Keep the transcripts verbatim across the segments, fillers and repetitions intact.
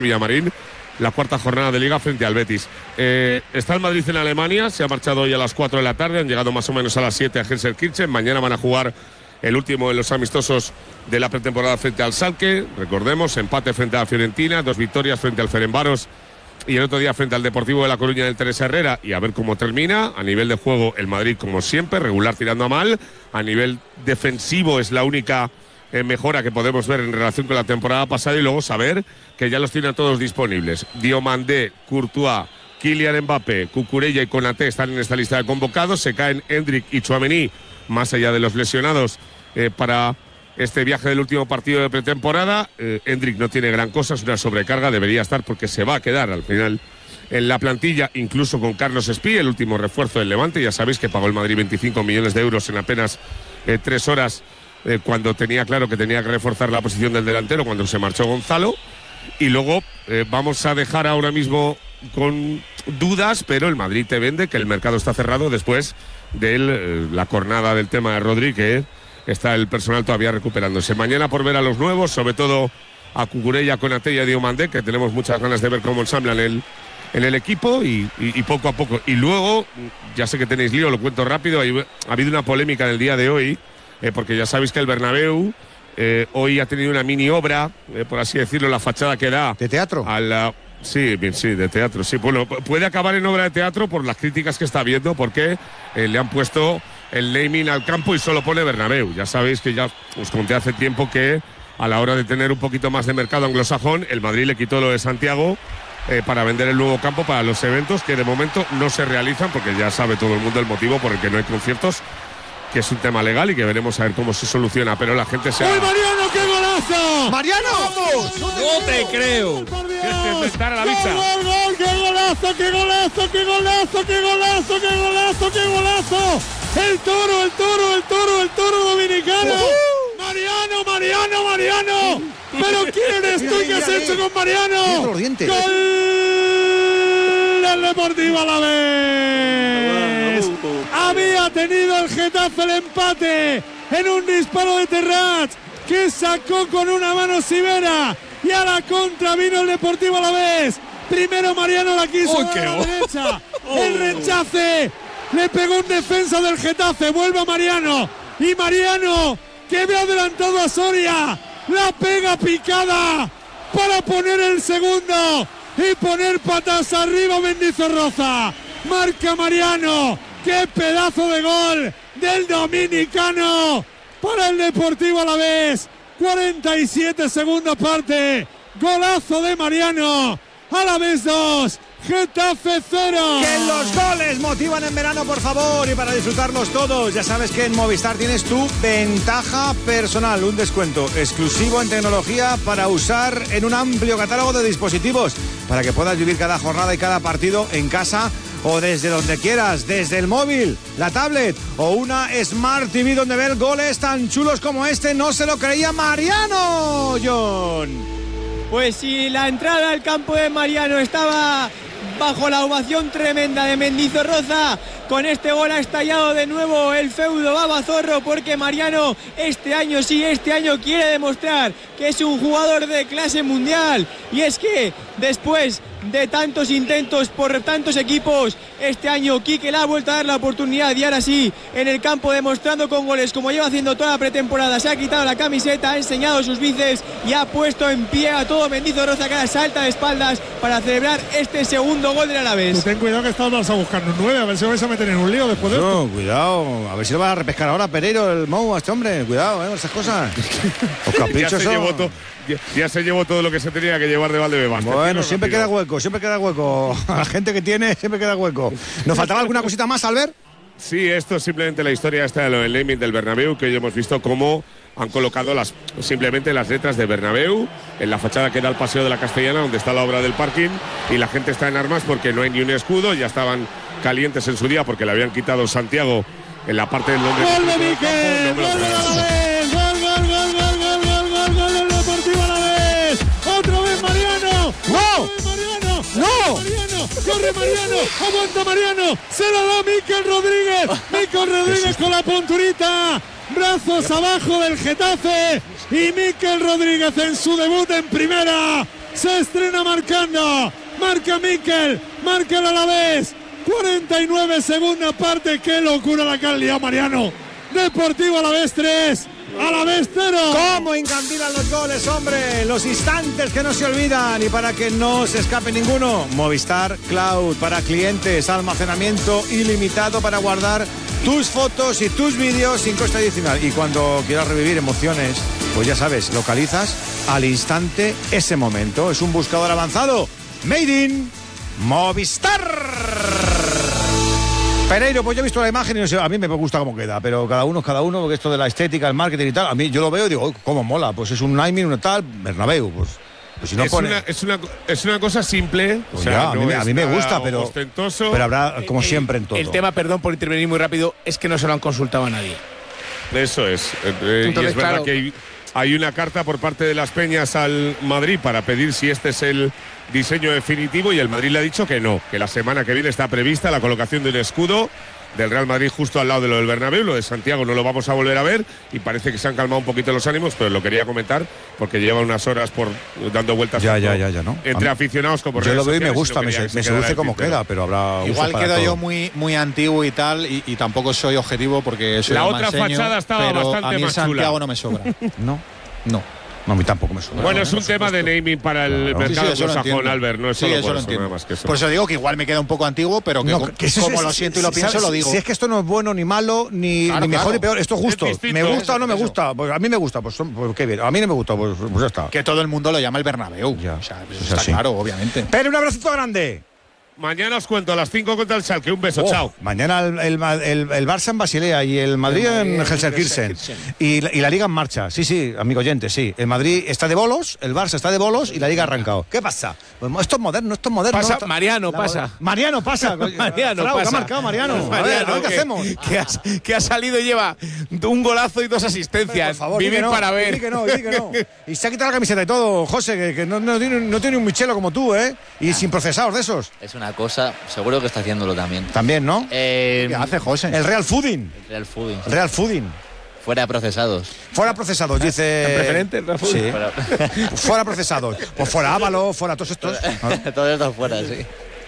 Villamarín, la cuarta jornada de Liga frente al Betis. Eh, está el Madrid en Alemania, se ha marchado hoy a las cuatro de la tarde, han llegado más o menos a las siete a Gelsenkirchen. Mañana van a jugar el último de los amistosos de la pretemporada frente al Schalke. Recordemos, empate frente a la Fiorentina, dos victorias frente al Ferencváros y el otro día frente al Deportivo de La Coruña del Teresa Herrera. Y a ver cómo termina. A nivel de juego, el Madrid, como siempre, regular tirando a mal. A nivel defensivo es la única eh, mejora que podemos ver en relación con la temporada pasada. Y luego saber que ya los tienen todos disponibles. Diomandé, Courtois, Kylian Mbappé, Cucurella y Konaté están en esta lista de convocados. Se caen Endrick y Tchouaméni, más allá de los lesionados, eh, para este viaje del último partido de pretemporada. eh, Endrick no tiene gran cosa, es una sobrecarga, debería estar porque se va a quedar al final en la plantilla, incluso con Carlos Espí, el último refuerzo del Levante. Ya sabéis que pagó el Madrid veinticinco millones de euros en apenas eh, tres horas, eh, cuando tenía claro que tenía que reforzar la posición del delantero, cuando se marchó Gonzalo. Y luego eh, vamos a dejar ahora mismo con dudas, pero el Madrid te vende que el mercado está cerrado después de eh, la jornada del tema de Rodri, que está el personal todavía recuperándose. Mañana por ver a los nuevos, sobre todo a Cucurella, Konaté y a Diomandé, que tenemos muchas ganas de ver cómo ensamblan el, en el equipo y, y, y poco a poco. Y luego, ya sé que tenéis lío, lo cuento rápido, hay, ha habido una polémica en el día de hoy, eh, porque ya sabéis que el Bernabéu eh, hoy ha tenido una mini obra, eh, por así decirlo, la fachada que da... ¿De teatro? A la, sí, bien, sí, de teatro, sí. Bueno, puede acabar en obra de teatro por las críticas que está habiendo, porque eh, le han puesto el naming al campo y solo pone Bernabéu. Ya sabéis que ya os conté hace tiempo que a la hora de tener un poquito más de mercado anglosajón, el Madrid le quitó lo de Santiago eh, para vender el nuevo campo para los eventos que de momento no se realizan, porque ya sabe todo el mundo el motivo por el que no hay conciertos, que es un tema legal y que veremos a ver cómo se soluciona, pero la gente se ha... ¡Uy, Mariano, qué golazo! ¡Mariano! ¡Vamos! ¡No te creo! que inventar a la vista. ¡Gol, gol, qué golazo, qué golazo, qué golazo, qué golazo, qué golazo, qué golazo! ¡El toro, el toro, el toro, el toro dominicano! Uh-huh. ¡Mariano, Mariano, Mariano! ¿Pero quién eres tú y qué has hecho con Mariano? ¡Gol del Deportivo Alavés! Había tenido el Getafe el empate en un disparo de Terrats que sacó con una mano Sivera, y a la contra vino el Deportivo Alavés. Primero Mariano la quiso oh, a la oh. derecha, el rechace, le pegó un defensa del Getafe, vuelve a Mariano, y Mariano, que ve adelantado a Soria, la pega picada para poner el segundo y poner patas arriba Mendizorroza. Marca Mariano, qué pedazo de gol del dominicano para el Deportivo Alavés. cuarenta y siete segunda parte, golazo de Mariano. Alavés dos, Getafe cero. Que los goles motivan en verano, por favor, y para disfrutarlos todos, ya sabes que en Movistar tienes tu ventaja personal, un descuento exclusivo en tecnología para usar en un amplio catálogo de dispositivos, para que puedas vivir cada jornada y cada partido en casa o desde donde quieras, desde el móvil, la tablet o una Smart T V, donde ver goles tan chulos como este. No se lo creía Mariano, John. Pues si la entrada al campo de Mariano estaba bajo la ovación tremenda de Mendizorroza, con este gol ha estallado de nuevo el feudo Babazorro, porque Mariano este año sí, este año quiere demostrar que es un jugador de clase mundial. Y es que después de tantos intentos por tantos equipos, este año Quique le ha vuelto a dar la oportunidad, y ahora sí, en el campo, demostrando con goles como lleva haciendo toda la pretemporada. Se ha quitado la camiseta, ha enseñado sus bíceps y ha puesto en pie a todo Mendizorroza, que ahora salta de espaldas para celebrar este segundo gol del Alavés. Tú ten cuidado que está el Barça buscando un nueve, a ver si vais a meter en un lío después de esto. No, cuidado, a ver si lo vas a repescar ahora Pereiro, el Mou, a este hombre. Cuidado, eh, esas cosas. Los caprichos ya, se son... llevó to, ya, ya se llevó todo lo que se tenía que llevar de Valdebebas. Bueno, siempre queda hueco, siempre queda hueco. A la gente que tiene, siempre queda hueco. ¿Nos faltaba alguna cosita más, Albert? Sí, esto es simplemente la historia esta de lo del naming del Bernabéu, que hoy hemos visto cómo han colocado las, simplemente las letras de Bernabéu en la fachada que da al Paseo de la Castellana, donde está la obra del parking, y la gente está en armas porque no hay ni un escudo. Ya estaban calientes en su día porque le habían quitado Santiago en la parte del nombre. ¡Gol de Miquel! ¡Gol de Alavés! ¡Gol, gol, gol, gol, gol, gol, gol, gol del Deportivo Alavés! ¡Otra vez Mariano! ¡No! ¡Mariano! ¡No! ¡Mariano! ¡Corre Mariano! ¡Aguanta Mariano! ¡Se lo da Miquel Rodríguez! ¡Miquel Rodríguez con la punturita! ¡Brazos abajo del Getafe! Y Miquel Rodríguez en su debut en primera se estrena marcando, marca Mikel, marca el Alavés, cuarenta y nueve, segunda parte. Qué locura la que ha liado Mariano. Deportivo Alavés tres, Alavés cero. ¿Cómo encandilan los goles, hombre? Los instantes que no se olvidan, y para que no se escape ninguno, Movistar Cloud para clientes, almacenamiento ilimitado para guardar tus fotos y tus vídeos sin coste adicional. Y cuando quieras revivir emociones, pues ya sabes, localizas al instante ese momento. Es un buscador avanzado Made in Movistar. Pereiro, pues yo he visto la imagen y no sé, a mí me gusta cómo queda, pero cada uno es cada uno, porque esto de la estética, el marketing y tal, a mí yo lo veo y digo, oh, cómo mola, pues es un naming, un tal, Bernabéu, pues, pues si no es, pone... una, es, una, es una cosa simple, pues o sea, ya, a, no mí, a mí me gusta, pero, ostentoso. pero habrá, como el, siempre en todo. El tema, perdón por intervenir muy rápido, es que no se lo han consultado a nadie. Eso es, eh, Entonces, y es verdad claro, que hay, hay una carta por parte de las Peñas al Madrid para pedir si este es el diseño definitivo, y el Madrid le ha dicho que no, que la semana que viene está prevista la colocación de un escudo del Real Madrid justo al lado de lo del Bernabéu. Lo de Santiago no lo vamos a volver a ver y parece que se han calmado un poquito los ánimos, pero lo quería comentar porque lleva unas horas por dando vueltas ya, ya, ya, ya, ¿no? entre a aficionados como yo lo veo y me sociales, gusta, y no me, se, se me seduce como queda, pero habrá igual quedo todo. Yo muy muy antiguo y tal, y, y tampoco soy objetivo porque soy la el otra manseño, fachada estaba pero bastante a mí más Santiago chula. No me sobra. no no No, a mí tampoco me suena. Bueno, no, es un no, tema de naming para el claro. mercado sí, sí, anglosajón, Albert, no es sí, solo eso por lo eso, entiendo. nada más que eso. Por eso digo que igual me queda un poco antiguo, pero que, no, como, que eso como es, lo siento y lo ¿sabes? pienso, lo digo. Si es que esto no es bueno ni malo, ni, claro, ni mejor claro. ni peor, esto es justo. Es distinto, me gusta eso, o no me eso. gusta, pues a mí me gusta, pues, pues qué bien. A mí no me gusta, pues, pues ya está. Que todo el mundo lo llama el Bernabéu. Ya, o sea, eso es está así. claro, obviamente. Pero un abracito grande. Mañana os cuento a las cinco contra el Schalke. Un beso, Oh, chao. Mañana el, el, el, el Barça en Basilea y el Madrid El Madrid en en Gelsenkirchen. Gelsenkirchen. Y, la- y la Liga en marcha. Sí, sí, amigo oyente, sí. El Madrid está de bolos, el Barça está de bolos y la Liga ha arrancado. ¿Qué pasa? Pues esto es moderno, esto es moderno. Pasa, Esto- Mariano, la- pasa. Mariano pasa. Mariano Frau, ¿qué pasa. ha marcado Mariano? A ver, Mariano, a ver qué que- hacemos. Que ha, que ha salido y lleva un golazo y dos asistencias. Por favor, di Vivir que no, para ver. di que no, di que no. Y se ha quitado la camiseta y todo, José, que, que no, no, tiene, no tiene un Michelo como tú, ¿eh? Y sin procesados de esos. Es una cosa, seguro que está haciéndolo también. También, ¿no? Eh, ¿Qué hace José? El Real Fooding. Real Fooding. El Real Fooding. Fuera de procesados. Fuera procesados, dice. ¿En preferente, el Real Sí. Fooding? Fuera, Fuera procesados. Pues fuera Ávalo, fuera todos estos. todo esto fuera, sí.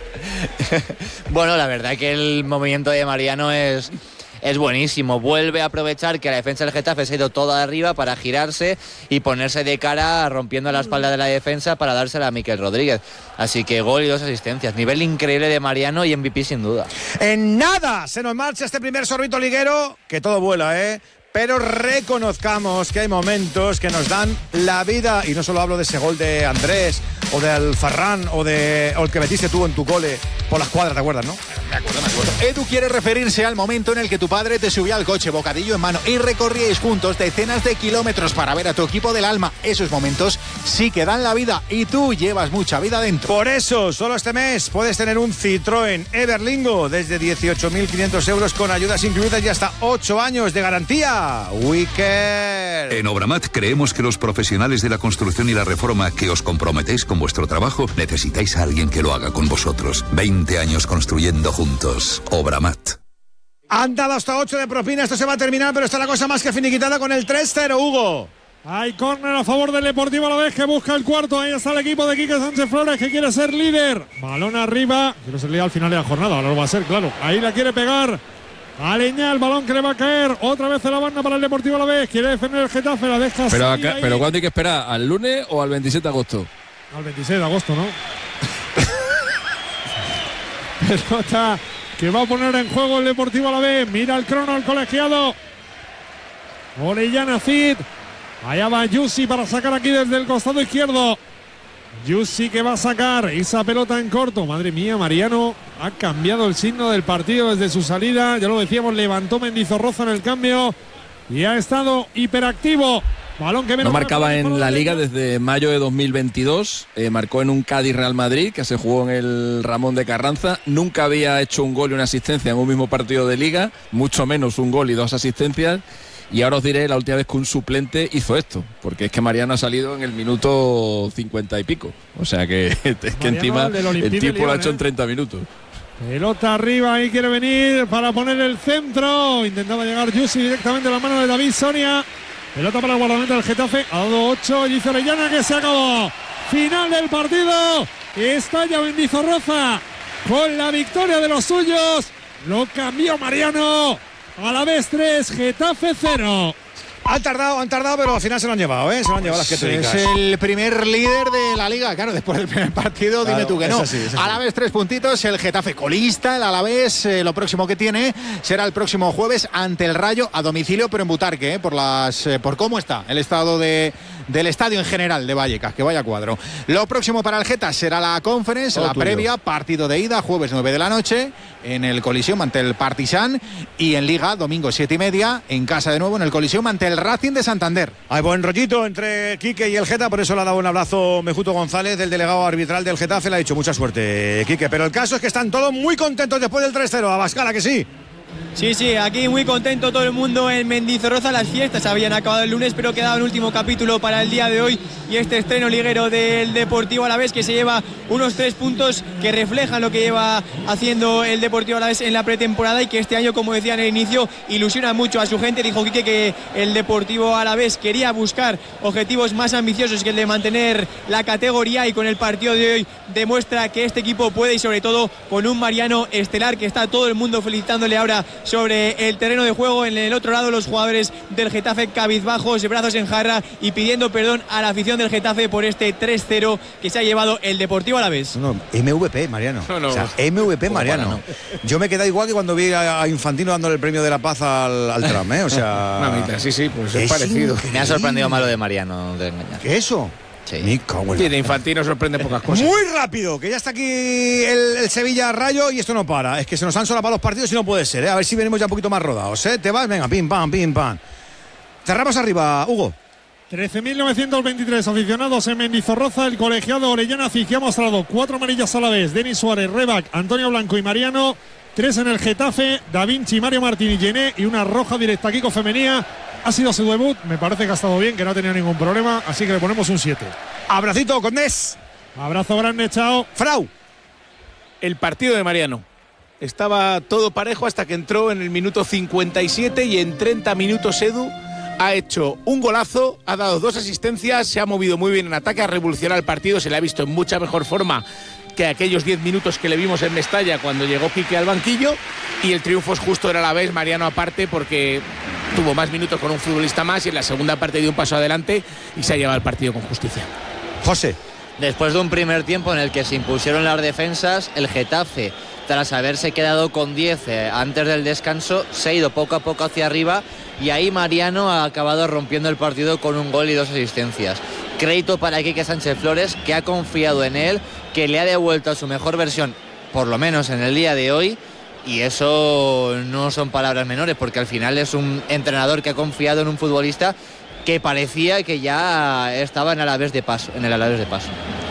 Bueno, la verdad que el movimiento de Mariano es, es buenísimo. Vuelve a aprovechar que la defensa del Getafe se ha ido toda arriba para girarse y ponerse de cara rompiendo la espalda de la defensa para dársela a Mikel Rodríguez. Así que gol y dos asistencias. Nivel increíble de Mariano y M V P sin duda. En nada se nos marcha este primer sorbito liguero, que todo vuela, ¿eh? Pero reconozcamos que hay momentos que nos dan la vida, y no solo hablo de ese gol de Andrés o de Alfarrán o de o el que metiste tú en tu cole por las cuadras, ¿te acuerdas, no? Me acuerdo, me acuerdo. Edu quiere referirse al momento en el que tu padre te subía al coche, bocadillo en mano, y recorríais juntos decenas de kilómetros para ver a tu equipo del alma. Esos momentos sí que dan la vida y tú llevas mucha vida dentro. Por eso, solo este mes puedes tener un Citroën Everlingo desde dieciocho mil quinientos euros con ayudas incluidas y hasta ocho años de garantía. Wicked. En Obramat creemos que los profesionales de la construcción y la reforma que os comprometéis con vuestro trabajo necesitáis a alguien que lo haga con vosotros. veinte años construyendo juntos. Obramat. Han dado hasta ocho de propina, esto se va a terminar, pero está la cosa más que finiquitada con el tres cero, Hugo. Hay córner a favor del Deportivo Alavés que busca el cuarto. Ahí está el equipo de Quique Sánchez Flores que quiere ser líder. Balón arriba. Quiere ser líder al final de la jornada. Ahora lo va a ser, claro. Ahí la quiere pegar. Aleñá, el balón que le va a caer. Otra vez en la banda para el Deportivo Alavés. Quiere defender el Getafe. La deja Pero, salir acá, ahí. pero ¿cuándo hay que esperar? ¿Al lunes o al veintisiete de agosto? Al veintiséis de agosto, ¿no? Pelota que va a poner en juego el Deportivo Alavés. Mira el crono al colegiado. Orellana Cid. Allá va Yusi para sacar aquí desde el costado izquierdo. Yusi que va a sacar esa pelota en corto. Madre mía, Mariano ha cambiado el signo del partido desde su salida. Ya lo decíamos, levantó Mendizorroza en el cambio y ha estado hiperactivo. Balón que No marcaba en la Liga desde mayo de dos mil veintidós. Eh, marcó en un Cádiz Real Madrid que se jugó en el Ramón de Carranza. Nunca había hecho un gol y una asistencia en un mismo partido de Liga, mucho menos un gol y dos asistencias. Y ahora os diré la última vez que un suplente hizo esto, porque es que Mariano ha salido en el minuto cincuenta y pico. O sea que es que Mariano, encima el del Olympique el tiempo de lo ha Lyon, hecho ¿eh? en treinta minutos. Pelota arriba, ahí quiere venir para poner el centro. Intentaba llegar Yusi directamente a la mano de David Soria. Pelota para el guardameta del Getafe. Ha dado ocho y dice Orellana que se acabó. final del partido. Estalla Mendizorroza con la victoria de los suyos. Lo cambió Mariano. Alavés tres, Getafe cero. Han tardado, han tardado, pero al final se lo han llevado, ¿eh? Se lo han llevado las que te Es el primer líder de la Liga, claro, después del primer partido, claro, dime tú que no. Así, Alavés tres puntitos, el Getafe colista, el Alavés, eh, lo próximo que tiene será el próximo jueves ante el Rayo a domicilio, pero en Butarque, ¿eh? por las, eh, por cómo está el estado de, del estadio en general de Vallecas, que vaya cuadro. Lo próximo para el Geta será la Conference, Todo la tuyo. previa, partido de ida, jueves nueve de la noche, en el Coliseum ante el Partizan, y en Liga, domingo siete y media, en casa de nuevo en el Coliseum ante el Racing de Santander. Hay buen rollito entre Quique y el Geta, por eso le ha dado un abrazo Mejuto González, del delegado arbitral del Getafe, le ha dicho mucha suerte, Quique, pero el caso es que están todos muy contentos después del tres cero, Abascal, ¿a que sí? Sí, sí, aquí muy contento todo el mundo en Mendizorroza. Las fiestas habían acabado el lunes, pero quedaba un último capítulo para el día de hoy y este estreno liguero del Deportivo Alavés, que se lleva unos tres puntos que reflejan lo que lleva haciendo el Deportivo Alavés en la pretemporada y que este año, como decía en el inicio, ilusiona mucho a su gente. Dijo Quique que el Deportivo Alavés quería buscar objetivos más ambiciosos que el de mantener la categoría, y con el partido de hoy demuestra que este equipo puede, y sobre todo con un Mariano estelar que está todo el mundo felicitándole ahora sobre el terreno de juego. En el otro lado, los jugadores del Getafe cabizbajos, brazos en jarra y pidiendo perdón a la afición del Getafe por este tres cero que se ha llevado el Deportivo Alavés. No, no, M V P, Mariano. No, no. O sea, M V P, Mariano. No. Yo me he quedado igual que cuando vi a Infantino dándole el premio de la paz al, al Trump, ¿eh? O sea... Mamita, sí, sí, pues es, es parecido. Me ha sorprendido más lo de Mariano, de engañar. ¿Qué eso? Sí. Y de Infantino sorprende pocas cosas. Muy rápido, que ya está aquí el, el Sevilla Rayo y esto no para. Es que se nos han solapado los partidos y no puede ser, ¿eh? A ver si venimos ya un poquito más rodados, ¿eh? Te vas, venga, pim, pam, pim, pam. Cerramos arriba, Hugo. trece mil novecientos veintitrés aficionados en Mendizorroza. El colegiado Orellana Cigi ha mostrado cuatro amarillas a la vez. Denis Suárez, Rebac, Antonio Blanco y Mariano. Tres en el Getafe, Da Vinci, Mario Martín y Gené. Y una roja directa Kiko Femenía. Ha sido su debut, me parece que ha estado bien, que no ha tenido ningún problema, así que le ponemos un siete. Abracito, Condés. Abrazo grande, chao. Frau. El partido de Mariano. Estaba todo parejo hasta que entró en el minuto cincuenta y siete y en treinta minutos Edu ha hecho un golazo, ha dado dos asistencias, se ha movido muy bien en ataque, ha revolucionado el partido, se le ha visto en mucha mejor forma que aquellos diez minutos que le vimos en Mestalla cuando llegó Quique al banquillo, y el triunfo es justo era a la vez, Mariano aparte, porque tuvo más minutos con un futbolista más y en la segunda parte dio un paso adelante y se ha llevado el partido con justicia. José. Después de un primer tiempo en el que se impusieron las defensas, el Getafe, tras haberse quedado con diez eh, antes del descanso, se ha ido poco a poco hacia arriba y ahí Mariano ha acabado rompiendo el partido con un gol y dos asistencias. Crédito para Quique Sánchez Flores, que ha confiado en él, que le ha devuelto a su mejor versión, por lo menos en el día de hoy, y eso no son palabras menores, porque al final es un entrenador que ha confiado en un futbolista que parecía que ya estaba en Alavés de paso, en el Alavés de paso.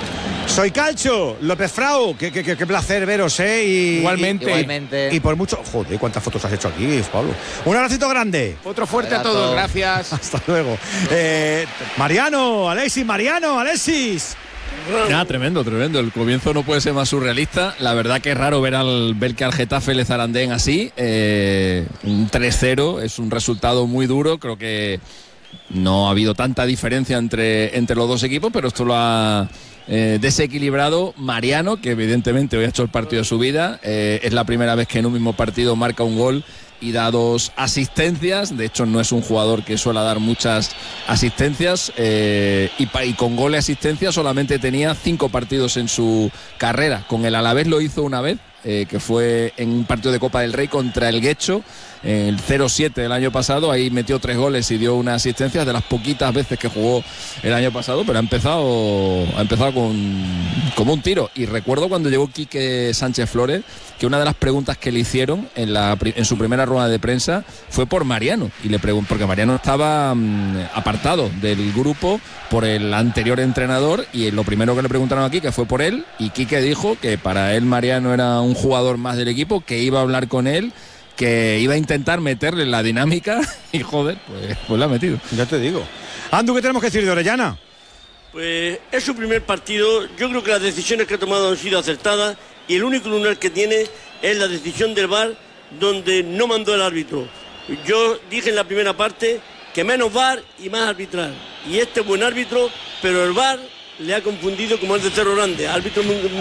Soy Calcho, López Frau, qué, qué, qué, qué placer veros, ¿eh? Y, igualmente. Y, igualmente. Y por mucho... Joder, cuántas fotos has hecho aquí, Pablo. Un abracito grande. Otro fuerte a todos, gracias. Hasta luego. Eh, Mariano, Alexis, Mariano, Alexis. Ah, tremendo, tremendo. El comienzo no puede ser más surrealista. La verdad que es raro ver, al, ver que al Getafe le zarandeen así. Eh, un tres cero es un resultado muy duro. Creo que no ha habido tanta diferencia entre, entre los dos equipos, pero esto lo ha eh, desequilibrado Mariano, que evidentemente hoy ha hecho el partido de su vida. Eh, es la primera vez que en un mismo partido marca un gol y da dos asistencias. De hecho, no es un jugador que suele dar muchas asistencias, eh, y, y con gol y asistencia solamente tenía cinco partidos en su carrera. Con el Alavés lo hizo una vez, eh, que fue en un partido de Copa del Rey contra el Guecho, el cero siete del año pasado. Ahí metió tres goles y dio una asistencia, de las poquitas veces que jugó el año pasado, pero ha empezado ha empezado con como un tiro. Y recuerdo cuando llegó Quique Sánchez Flores, que una de las preguntas que le hicieron en, la, en su primera rueda de prensa fue por Mariano, y le preguntó, porque Mariano estaba um, apartado del grupo por el anterior entrenador, y lo primero que le preguntaron a Quique fue por él, y Quique dijo que para él Mariano era un jugador más del equipo, que iba a hablar con él, que iba a intentar meterle la dinámica, y joder, pues, pues la ha metido. Ya te digo. Andu, ¿qué tenemos que decir de Orellana? Pues es su primer partido. Yo creo que las decisiones que ha tomado han sido acertadas, y el único lunar que tiene es la decisión del V A R, donde no mandó el árbitro. Yo dije en la primera parte que menos V A R y más arbitral, y este es buen árbitro, pero el V A R le ha confundido como el de Cerro Grande. Árbitro muy,